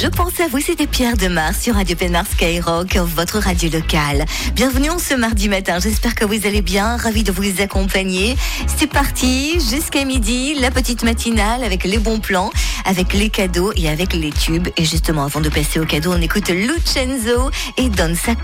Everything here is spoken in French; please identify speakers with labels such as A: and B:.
A: Je pense à vous, c'était Pierre Demar sur Radio Pénard Skyrock, votre radio locale. Bienvenue en ce mardi matin, j'espère que vous allez bien, ravi de vous accompagner. C'est parti, jusqu'à midi, la petite matinale avec les bons plans, avec les cadeaux et avec les tubes. Et justement, avant de passer aux cadeaux, on écoute Lucenzo et Don Sa